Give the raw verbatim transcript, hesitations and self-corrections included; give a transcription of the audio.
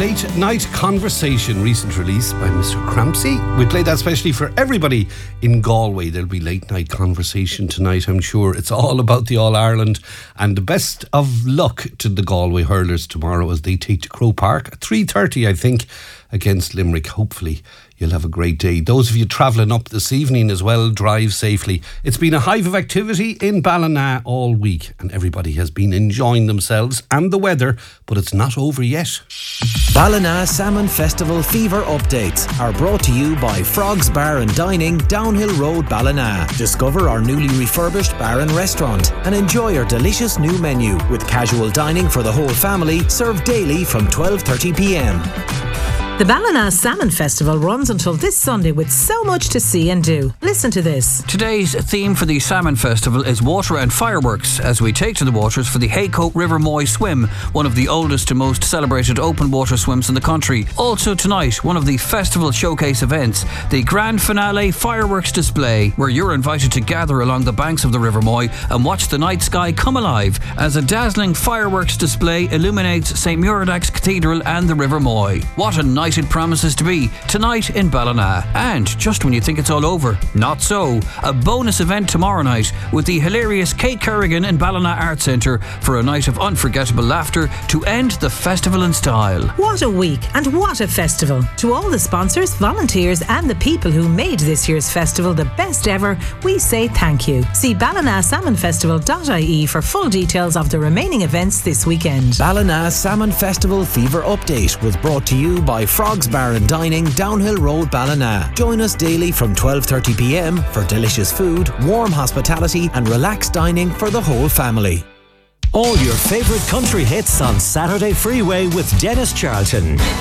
Late Night Conversation, recent release by Mister Crampsey. We played that especially for everybody in Galway. There'll be Late Night Conversation tonight, I'm sure. It's all about the All-Ireland, and the best of luck to the Galway hurlers tomorrow as they take to Croke Park at three thirty, I think, against Limerick. Hopefully you'll have a great day. Those of you travelling up this evening as well, drive safely. It's been a hive of activity in Ballina all week, and everybody has been enjoying themselves and the weather, but it's not over yet. Ballina Salmon Festival fever updates are brought to you by Frogs Bar and Dining, Downhill Road, Ballina. Discover our newly refurbished bar and restaurant and enjoy our delicious new menu with casual dining for the whole family, served daily from twelve thirty p m. The Ballina Salmon Festival runs until this Sunday with so much to see and do. Listen to this. Today's theme for the Salmon Festival is water and fireworks as we take to the waters for the Haycote River Moy Swim, one of the oldest and most celebrated open water swims in the country. Also tonight, one of the festival showcase events, the grand finale fireworks display, where you're invited to gather along the banks of the River Moy and watch the night sky come alive as a dazzling fireworks display illuminates Saint Muradach's Cathedral and the River Moy. What a night it promises to be tonight in Ballina. And just when you think it's all over, not so. A bonus event tomorrow night with the hilarious Kate Kerrigan in Ballina Arts Centre for a night of unforgettable laughter to end the festival in style. What a week and what a festival. To all the sponsors, volunteers and the people who made this year's festival the best ever, we say thank you. See ballina salmon festival dot I E for full details of the remaining events this weekend. Ballina Salmon Festival fever update was brought to you by Frogs Bar and Dining, Downhill Road, Ballina. Join us daily from twelve thirty p m for delicious food, warm hospitality and relaxed dining for the whole family. All your favourite country hits on Saturday Freeway with Dennis Charlton.